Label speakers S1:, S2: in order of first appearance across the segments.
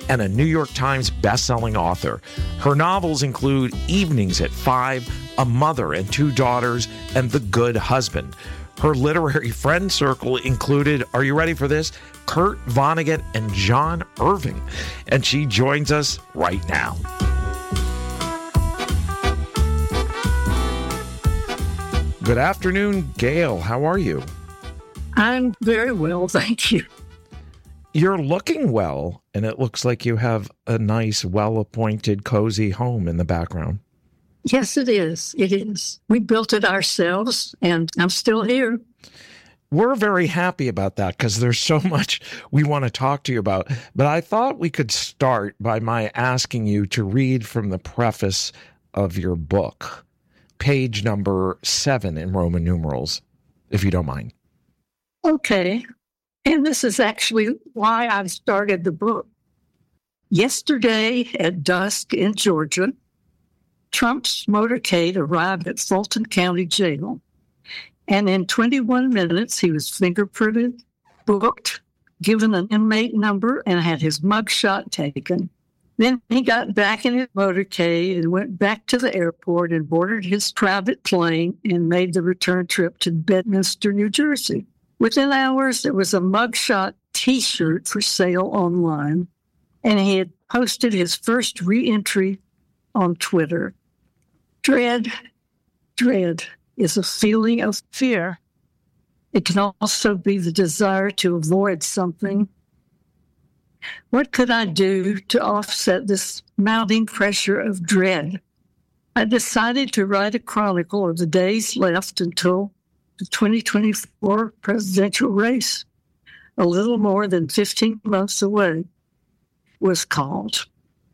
S1: and a New York Times bestselling author. Her novels include Evenings at 5, A Mother and Two Daughters, and The Good Husband. Her literary friend circle included, are you ready for this? Kurt Vonnegut and John Irving. And she joins us right now. Good afternoon, Gail. How are you?
S2: I'm very well, thank you.
S1: You're looking well, and it looks like you have a nice, well-appointed, cozy home in the background.
S2: Yes, it is. It is. We built it ourselves, and I'm still here.
S1: We're very happy about that because there's so much we want to talk to you about. But I thought we could start by my asking you to read from the preface of your book, page number 7 in Roman numerals, if you don't mind.
S2: Okay. And this is actually why I started the book. Yesterday at dusk in Georgia, Trump's motorcade arrived at Fulton County Jail, and in 21 minutes he was fingerprinted, booked, given an inmate number, and had his mugshot taken. Then he got back in his motorcade and went back to the airport and boarded his private plane and made the return trip to Bedminster, New Jersey. Within hours, there was a mugshot T-shirt for sale online, and he had posted his first re-entry on Twitter. Dread is a feeling of fear. It can also be the desire to avoid something. What could I do to offset this mounting pressure of dread? I decided to write a chronicle of the days left until the 2024 presidential race, a little more than 15 months away, was called.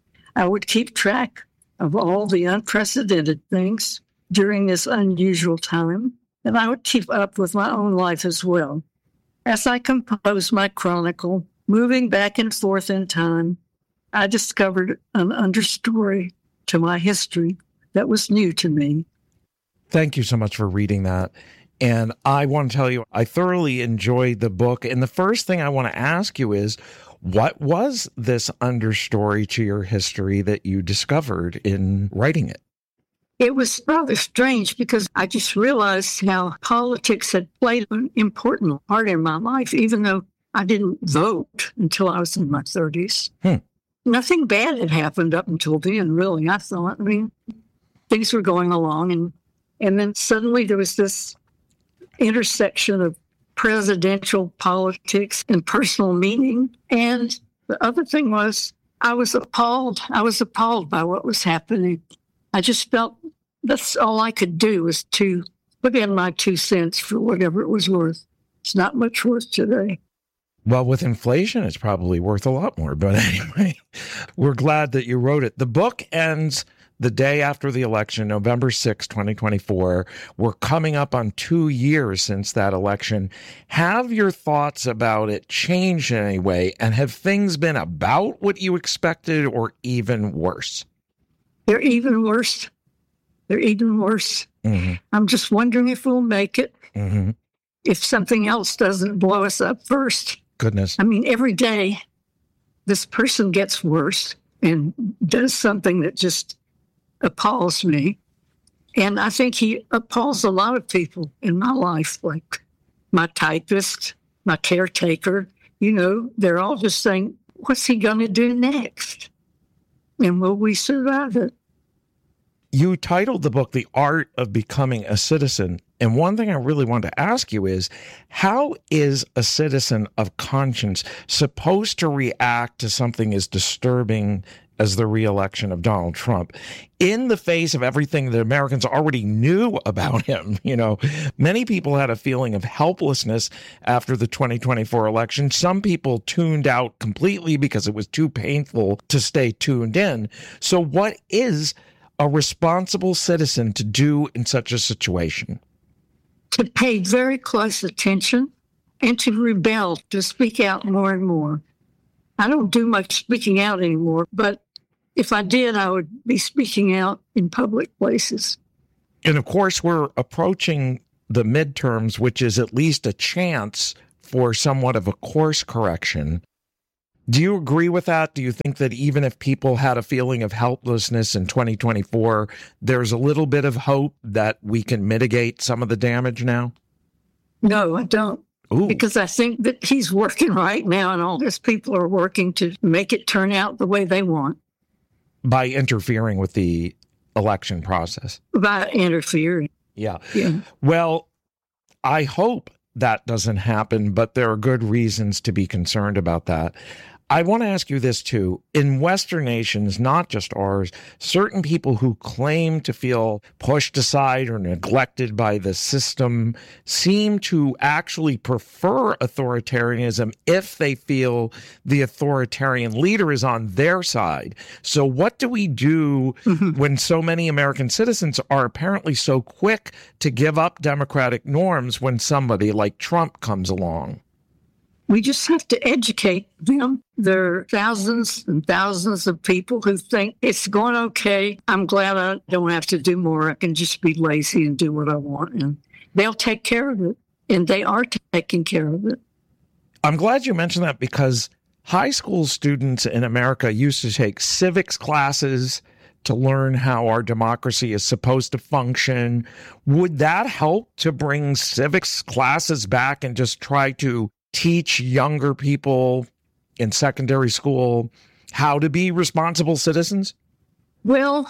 S2: I would keep track of all the unprecedented things during this unusual time, and I would keep up with my own life as well. As I composed my chronicle, moving back and forth in time, I discovered an understory to my history that was new to me.
S1: Thank you so much for reading that. And I want to tell you, I thoroughly enjoyed the book. And the first thing I want to ask you is, what was this understory to your history that you discovered in writing it?
S2: It was rather strange because I just realized how politics had played an important part in my life, even though I didn't vote until I was in my 30s. Nothing bad had happened up until then, really, I thought. I mean, things were going along, and then suddenly there was this intersection of presidential politics and personal meaning. And the other thing was, I was appalled. I was appalled by what was happening. I just felt that's all I could do was to put in my 2 cents for whatever it was worth. It's not much worth today.
S1: Well, with inflation, it's probably worth a lot more. But anyway, we're glad that you wrote it. The book ends the day after the election, November 6, 2024. We're coming up on 2 years since that election. Have your thoughts about it changed in any way? And have things been about what you expected or even worse?
S2: They're even worse. They're even worse. Mm-hmm. I'm just wondering if we'll make it. Mm-hmm. If something else doesn't blow us up first.
S1: Goodness.
S2: I mean, every day this person gets worse and does something that just appalls me. And I think he appalls a lot of people in my life, like my typist, my caretaker. You know, they're all just saying, what's he going to do next? And will we survive it?
S1: You titled the book, The Art of Becoming a Citizen. And one thing I really want to ask you is, how is a citizen of conscience supposed to react to something as disturbing as the re-election of Donald Trump in the face of everything that Americans already knew about him? You know, many people had a feeling of helplessness after the 2024 election. Some people tuned out completely because it was too painful to stay tuned in. So what is a responsible citizen to do in such a situation?
S2: To pay very close attention and to rebel, to speak out more and more. I don't do much speaking out anymore, but if I did, I would be speaking out in public places.
S1: And of course, we're approaching the midterms, which is at least a chance for somewhat of a course correction. Do you agree with that? Do you think that even if people had a feeling of helplessness in 2024, there's a little bit of hope that we can mitigate some of the damage now?
S2: No, I don't.
S1: Ooh.
S2: Because I think that he's working right now, and all his people are working to make it turn out the way they want.
S1: By interfering with the election process.
S2: By interfering.
S1: Yeah.
S2: Yeah.
S1: Well, I hope that doesn't happen, but there are good reasons to be concerned about that. I want to ask you this too. In Western nations, not just ours, certain people who claim to feel pushed aside or neglected by the system seem to actually prefer authoritarianism if they feel the authoritarian leader is on their side. So what do we do when so many American citizens are apparently so quick to give up democratic norms when somebody like Trump comes along?
S2: We just have to educate them. There are thousands and thousands of people who think it's going okay. I'm glad I don't have to do more. I can just be lazy and do what I want. And they'll take care of it. And they are taking care of it.
S1: I'm glad you mentioned that because high school students in America used to take civics classes to learn how our democracy is supposed to function. Would that help to bring civics classes back and just try to teach younger people in secondary school how to be responsible citizens?
S2: Well,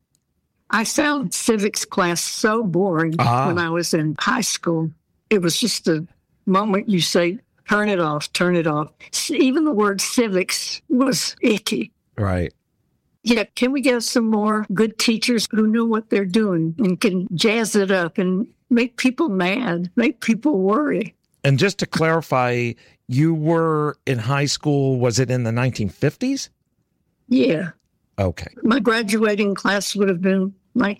S2: I found civics class so boring when I was in high school. It was just a moment you say, turn it off, turn it off. Even the word civics was icky.
S1: Right.
S2: Yeah, can we get some more good teachers who know what they're doing and can jazz it up and make people mad, make people worry?
S1: And just to clarify, you were in high school, was it in the 1950s?
S2: Yeah.
S1: Okay.
S2: My graduating class would have been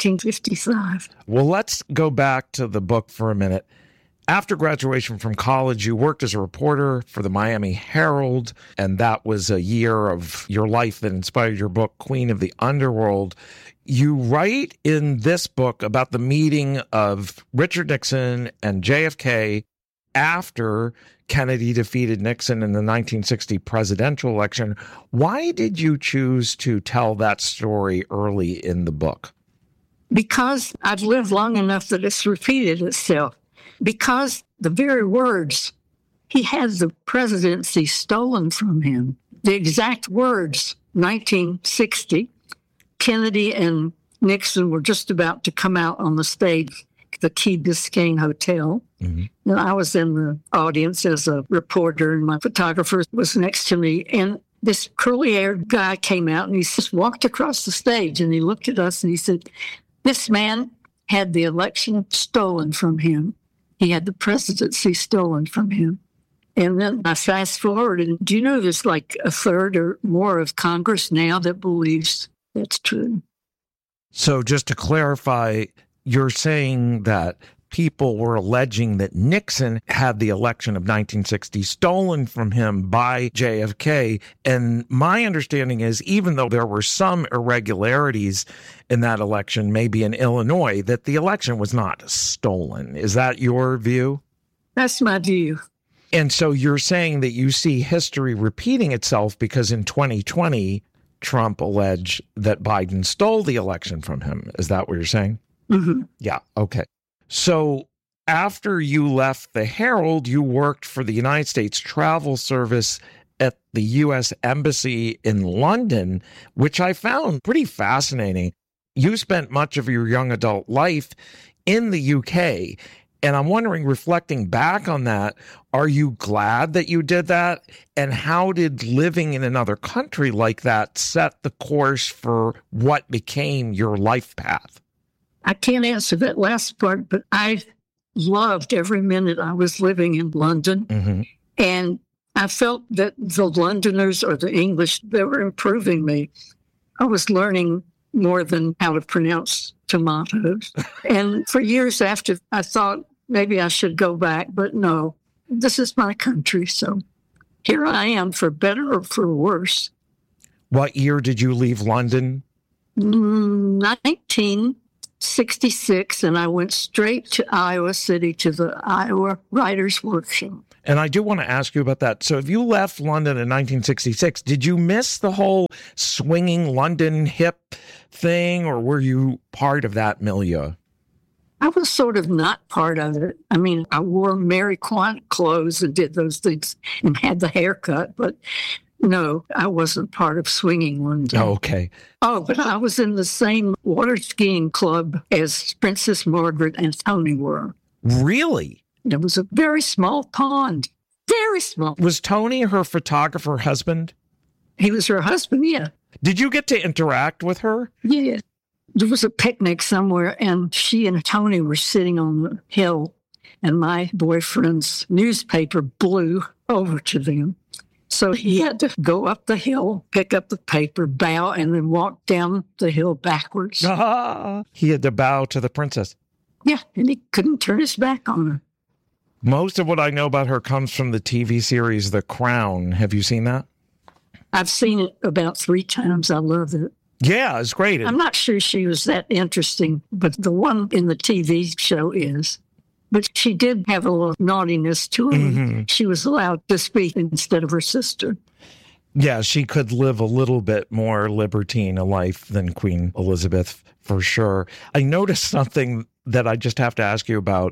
S2: 1955.
S1: Well, let's go back to the book for a minute. After graduation from college, you worked as a reporter for the Miami Herald, and that was a year of your life that inspired your book, Queen of the Underworld. You write in this book about the meeting of Richard Nixon and JFK after Kennedy defeated Nixon in the 1960 presidential election. Why did you choose to tell that story early in the book?
S2: Because I've lived long enough that it's repeated itself. Because the very words, he had the presidency stolen from him. The exact words, 1960, Kennedy and Nixon were just about to come out on the stage, the Key Biscayne Hotel. Mm-hmm. And I was in the audience as a reporter, and my photographer was next to me. And this curly-haired guy came out, and he just walked across the stage, and he looked at us, and he said, this man had the election stolen from him. He had the presidency stolen from him. And then I fast forward, and do you know there's like a third or more of Congress now that believes that's true?
S1: So just to clarify, you're saying that people were alleging that Nixon had the election of 1960 stolen from him by JFK. And my understanding is, even though there were some irregularities in that election, maybe in Illinois, that the election was not stolen. Is that your view?
S2: That's my view.
S1: And so you're saying that you see history repeating itself because in 2020, Trump alleged that Biden stole the election from him. Is that what you're saying?
S2: Mm-hmm.
S1: Yeah. Okay. So after you left the Herald, you worked for the United States Travel Service at the U.S. Embassy in London, which I found pretty fascinating. You spent much of your young adult life in the UK. And I'm wondering, reflecting back on that, are you glad that you did that? And how did living in another country like that set the course for what became your life path?
S2: I can't answer that last part, but I loved every minute I was living in London. Mm-hmm. And I felt that the Londoners or the English, they were improving me. I was learning more than how to pronounce tomatoes. And for years after, I thought maybe I should go back, but no, this is my country. So here I am, for better or for worse.
S1: What year did you leave London?
S2: 1966, and I went straight to Iowa City to the Iowa Writers' Workshop.
S1: And I do want to ask you about that. So if you left London in 1966, did you miss the whole swinging London hip thing, or were you part of that milieu?
S2: I was sort of not part of it. I mean, I wore Mary Quant clothes and did those things and had the haircut, but no, I wasn't part of swinging London.
S1: Oh, okay.
S2: Oh, but I was in the same water skiing club as Princess Margaret and Tony were.
S1: Really?
S2: It was a very small pond, very small.
S1: Was Tony her photographer husband?
S2: He was her husband, yeah.
S1: Did you get to interact with her?
S2: Yeah. There was a picnic somewhere, and she and Tony were sitting on the hill, and my boyfriend's newspaper blew over to them. So he had to go up the hill, pick up the paper, bow, and then walk down the hill backwards.
S1: He had to bow to the princess.
S2: Yeah, and he couldn't turn his back on her.
S1: Most of what I know about her comes from the TV series The Crown. Have you seen that?
S2: I've seen it about 3 times. I love it.
S1: Yeah, it's great.
S2: I'm not sure she was that interesting, but the one in the TV show is. But she did have a little naughtiness to her. Mm-hmm. She was allowed to speak instead of her sister.
S1: Yeah, she could live a little bit more libertine a life than Queen Elizabeth, for sure. I noticed something that I just have to ask you about.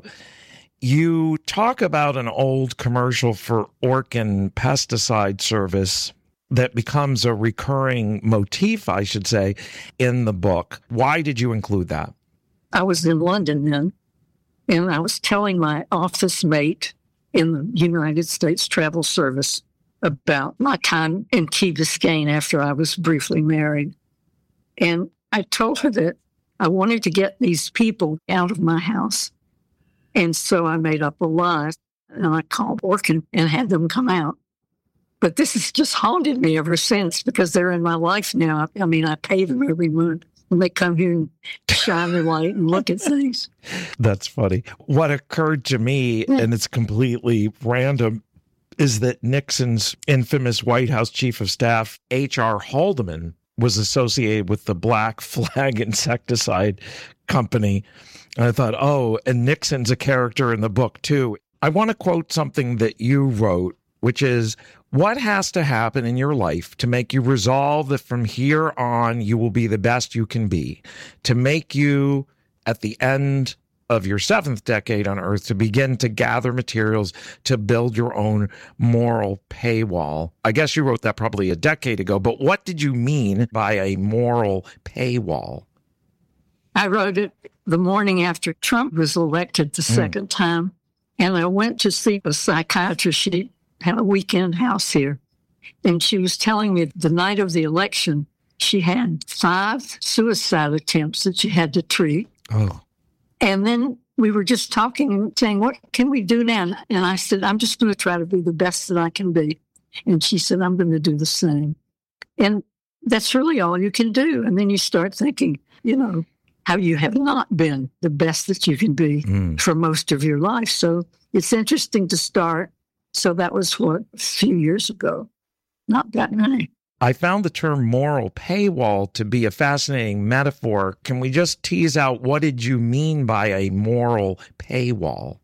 S1: You talk about an old commercial for Orkin pesticide service that becomes a recurring motif, I should say, in the book. Why did you include that?
S2: I was in London then, and I was telling my office mate in the United States Travel Service about my time in Key Biscayne after I was briefly married. And I told her that I wanted to get these people out of my house. And so I made up a lie, and I called Orkin and had them come out. But this has just haunted me ever since because they're in my life now. I mean, I pay them every month when they come here and shine their light and look at things.
S1: That's funny. What occurred to me, and it's completely random, is that Nixon's infamous White House chief of staff, H.R. Haldeman, was associated with the Black Flag Insecticide Company. And I thought, oh, and Nixon's a character in the book, too. I want to quote something that you wrote, which is, what has to happen in your life to make you resolve that from here on you will be the best you can be, to make you, at the end of your 7th decade on Earth, to begin to gather materials to build your own moral paywall? I guess you wrote that probably a decade ago, but what did you mean by a moral paywall?
S2: I wrote it the morning after Trump was elected the second time, and I went to see a psychiatrist. She had a weekend house here, and she was telling me the night of the election, she had 5 suicide attempts that she had to treat.
S1: Oh.
S2: And then we were just talking and saying, what can we do now? And I said, I'm just going to try to be the best that I can be. And she said, I'm going to do the same. And that's really all you can do. And then you start thinking, how you have not been the best that you can be for most of your life. So it's interesting to start. So that was a few years ago. Not that many.
S1: I found the term moral paywall to be a fascinating metaphor. Can we just tease out, what did you mean by a moral paywall?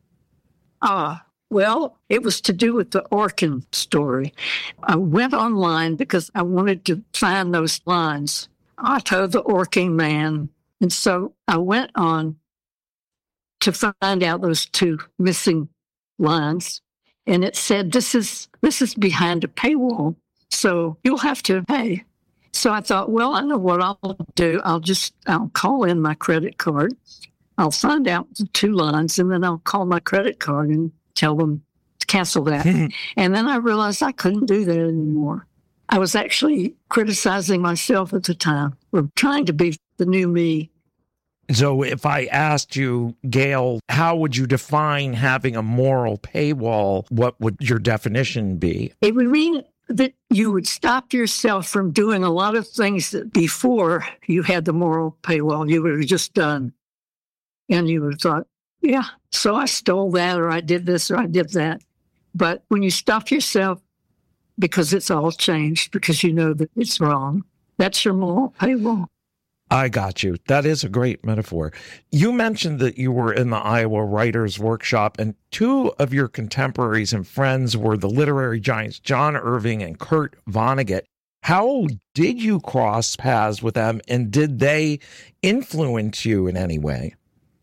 S2: Well, it was to do with the Orkin story. I went online because I wanted to find those lines. Otto, the Orkin man. And so I went on to find out those 2 missing lines. And it said, this is behind a paywall, so you'll have to pay. So I thought, well, I know what I'll do. I'll call in my credit card. I'll find out the 2 lines, and then I'll call my credit card and tell them to cancel that. And then I realized I couldn't do that anymore. I was actually criticizing myself at the time for trying to be the new me.
S1: So if I asked you, Gail, how would you define having a moral paywall? What would your definition be?
S2: It would mean that you would stop yourself from doing a lot of things that before you had the moral paywall, you would have just done. And you would have thought, yeah, so I stole that, or I did this, or I did that. But when you stop yourself, because it's all changed, because you know that it's wrong, that's your moral paywall.
S1: I got you. That is a great metaphor. You mentioned that you were in the Iowa Writers Workshop, and two of your contemporaries and friends were the literary giants John Irving and Kurt Vonnegut. How did you cross paths with them, and did they influence you in any way?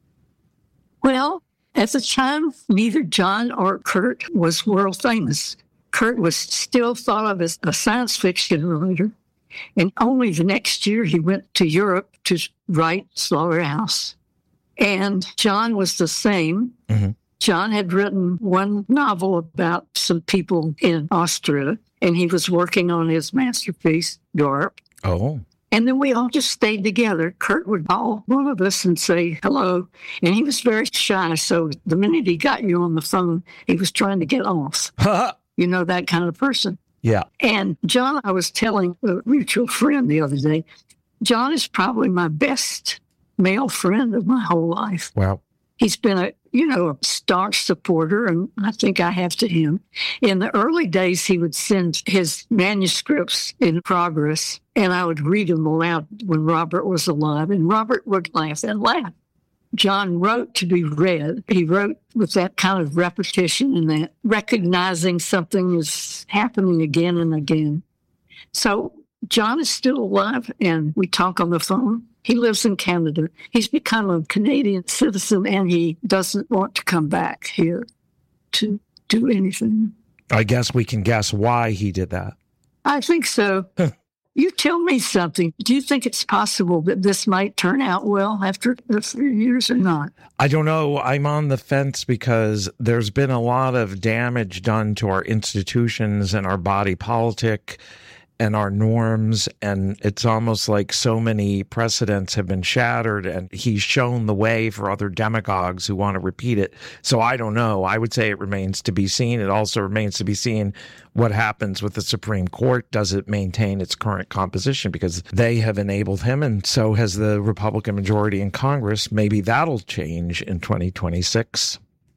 S2: Well, at the time, neither John or Kurt was world famous. Kurt was still thought of as a science fiction writer. And only the next year he went to Europe to write Slaughterhouse. And John was the same. Mm-hmm. John had written one novel about some people in Austria, and he was working on his masterpiece, Garp.
S1: Oh.
S2: And then we all just stayed together. Kurt would call one of us and say hello. And he was very shy. So the minute he got you on the phone, he was trying to get off. You know, that kind of person.
S1: Yeah.
S2: And John, I was telling a mutual friend the other day, John is probably my best male friend of my whole life.
S1: Wow.
S2: He's been a staunch supporter, and I think I have to him. In the early days, he would send his manuscripts in progress, and I would read them aloud when Robert was alive, and Robert would laugh and laugh. John wrote to be read. He wrote with that kind of repetition and that recognizing something is happening again and again. So John is still alive, and we talk on the phone. He lives in Canada. He's become a Canadian citizen, and he doesn't want to come back here to do anything.
S1: I guess we can guess why he did that.
S2: I think so. You tell me something. Do you think it's possible that this might turn out well after a few years or not?
S1: I don't know. I'm on the fence because there's been a lot of damage done to our institutions and our body politic and our norms, and it's almost like so many precedents have been shattered, and he's shown the way for other demagogues who want to repeat it. So I don't know. I would say it remains to be seen. It also remains to be seen what happens with the Supreme Court. Does it maintain its current composition? Because they have enabled him, and so has the Republican majority in Congress. Maybe that'll change in 2026.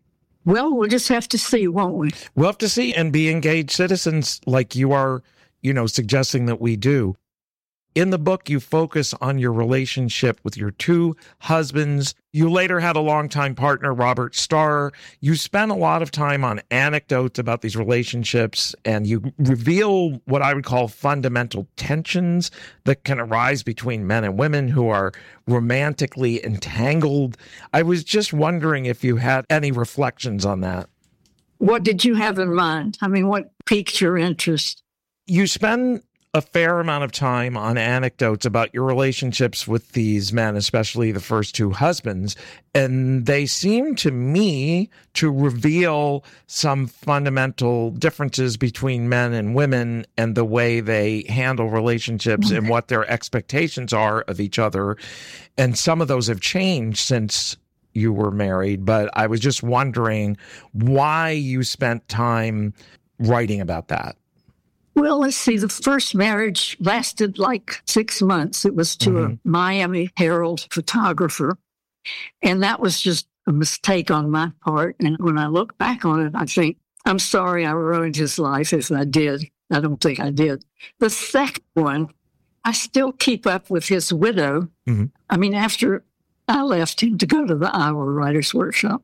S2: Well, we'll just have to see, won't we?
S1: We'll have to see and be engaged citizens like you are, suggesting that we do. In the book, you focus on your relationship with your two husbands. You later had a longtime partner, Robert Starr. You spent a lot of time on anecdotes about these relationships, and you reveal what I would call fundamental tensions that can arise between men and women who are romantically entangled. I was just wondering if you had any reflections on that.
S2: What did you have in mind? I mean, what piqued your interest?
S1: You spend a fair amount of time on anecdotes about your relationships with these men, especially the first two husbands, and they seem to me to reveal some fundamental differences between men and women and the way they handle relationships and what their expectations are of each other. And some of those have changed since you were married, but I was just wondering why you spent time writing about that.
S2: Well, let's see. The first marriage lasted like 6 months. It was to a Miami Herald photographer. And that was just a mistake on my part. And when I look back on it, I think, I'm sorry I ruined his life if I did. I don't think I did. The second one, I still keep up with his widow. Mm-hmm. I mean, after I left him to go to the Iowa Writers Workshop,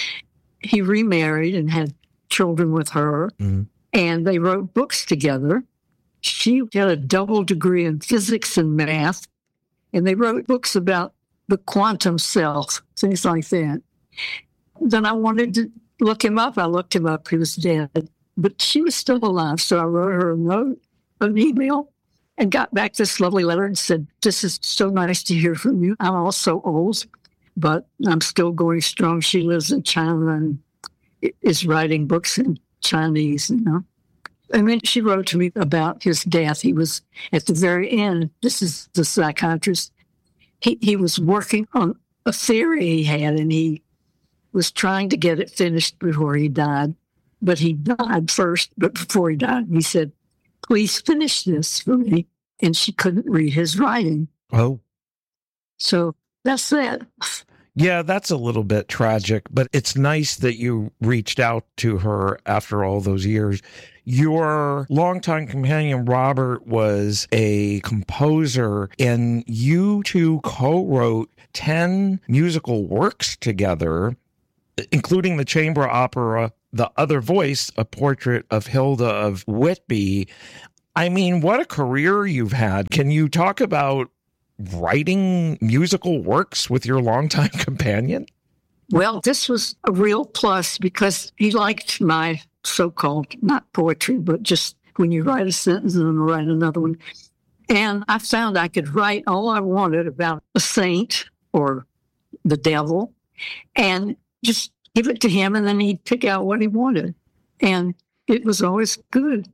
S2: he remarried and had children with her. Mm-hmm. And they wrote books together. She had a double degree in physics and math. And they wrote books about the quantum self, things like that. Then I wanted to look him up. I looked him up. He was dead. But she was still alive. So I wrote her a note, an email, and got back this lovely letter and said, "This is so nice to hear from you. I'm also old, but I'm still going strong." She lives in China and is writing books in Chinese, And then she wrote to me about his death. He was at the very end. This is the psychiatrist. He was working on a theory he had, and he was trying to get it finished before he died. But he died first. But before he died, he said, "Please finish this for me." And she couldn't read his writing.
S1: Oh.
S2: So that's that.
S1: Yeah, that's a little bit tragic, but it's nice that you reached out to her after all those years. Your longtime companion, Robert, was a composer, and you two co-wrote 10 musical works together, including the chamber opera, The Other Voice, a portrait of Hilda of Whitby. I mean, what a career you've had. Can you talk about writing musical works with your longtime companion?
S2: Well, this was a real plus because he liked my so-called, not poetry, but just when you write a sentence and then write another one. And I found I could write all I wanted about a saint or the devil and just give it to him, and then he'd pick out what he wanted. And it was always good.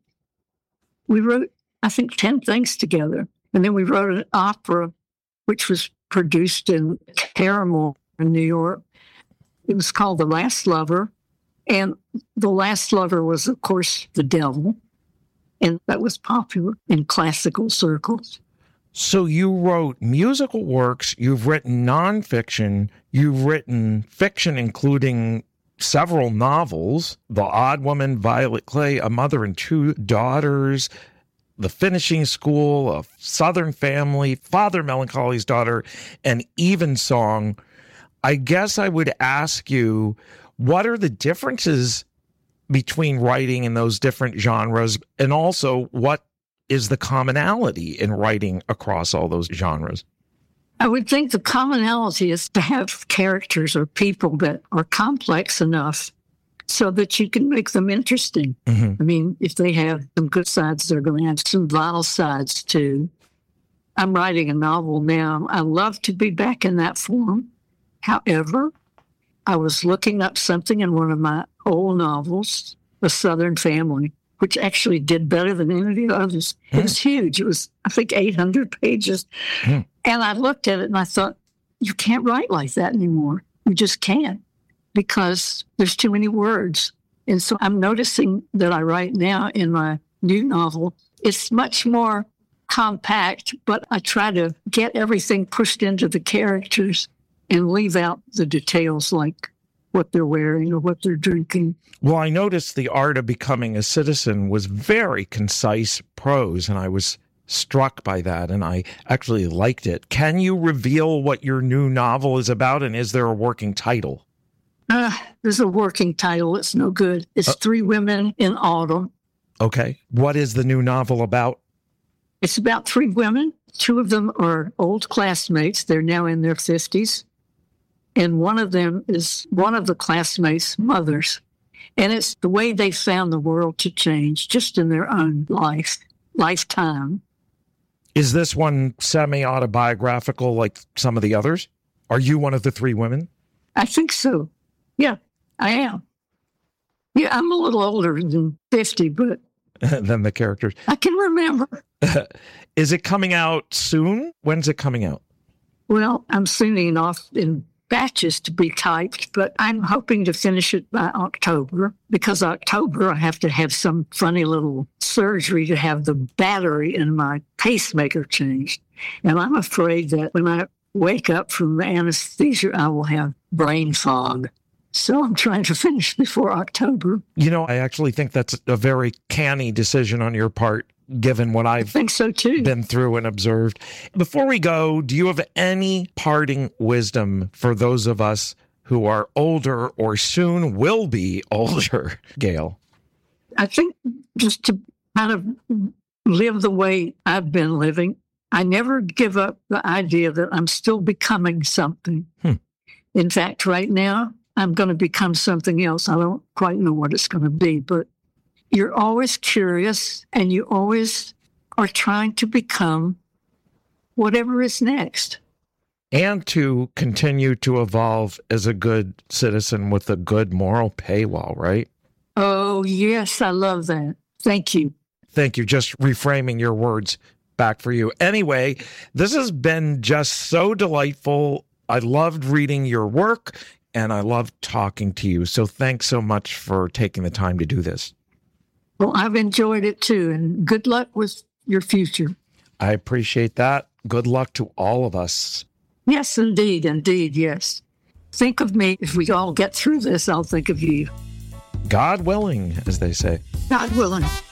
S2: We wrote, I think, 10 things together. And then we wrote an opera, which was produced in Paramore in New York. It was called The Last Lover. And The Last Lover was, of course, the devil. And that was popular in classical circles.
S1: So you wrote musical works, you've written nonfiction, you've written fiction, including several novels, The Odd Woman, Violet Clay, A Mother and Two Daughters, The Finishing School, A Southern Family, Father Melancholy's Daughter, and Evensong. I guess I would ask you, what are the differences between writing in those different genres, and also what is the commonality in writing across all those genres?
S2: I would think the commonality is to have characters or people that are complex enough so that you can make them interesting. I mean, if they have some good sides, they're going to have some vile sides too. I'm writing a novel now. I love to be back in that form. However, I was looking up something in one of my old novels, A Southern Family, which actually did better than any of the others. It was huge. It was, I think, 800 pages. And I looked at it and I thought, you can't write like that anymore. You just can't, because there's too many words. And so I'm noticing that I write now in my new novel, it's much more compact, but I try to get everything pushed into the characters and leave out the details like what they're wearing or what they're drinking.
S1: Well, I noticed The Art of Becoming a Citizen was very concise prose, and I was struck by that, and I actually liked it. Can you reveal what your new novel is about, and is there a working title?
S2: There's a working title. It's no good. It's Three Women in Autumn.
S1: Okay. What is the new novel about?
S2: It's about three women. Two of them are old classmates. They're now in their 50s. And one of them is one of the classmates' mothers. And it's the way they found the world to change just in their own lifetime.
S1: Is this one semi-autobiographical like some of the others? Are you one of the three women?
S2: I think so. Yeah, I am. Yeah, I'm a little older than 50, but...
S1: than the characters.
S2: I can remember.
S1: Is it coming out soon? When's it coming out?
S2: Well, I'm sending it off in batches to be typed, but I'm hoping to finish it by October, because October I have to have some funny little surgery to have the battery in my pacemaker changed. And I'm afraid that when I wake up from the anesthesia, I will have brain fog. So I'm trying to finish before October.
S1: You know, I actually think that's a very canny decision on your part, given what I've
S2: think so too.
S1: Been through and observed. Before we go, do you have any parting wisdom for those of us who are older or soon will be older, Gail?
S2: I think just to kind of live the way I've been living, I never give up the idea that I'm still becoming something. In fact, right now, I'm going to become something else. I don't quite know what it's going to be, but you're always curious and you always are trying to become whatever is next.
S1: And to continue to evolve as a good citizen with a good moral paywall, right?
S2: Oh, yes, I love that. Thank you.
S1: Thank you. Just reframing your words back for you. Anyway, this has been just so delightful. I loved reading your work and I loved talking to you. So thanks so much for taking the time to do this.
S2: Well, I've enjoyed it too, and good luck with your future.
S1: I appreciate that. Good luck to all of us.
S2: Yes, indeed, yes. think of me. If we all get through this, I'll think of you.
S1: God willing, as they say.
S2: God willing.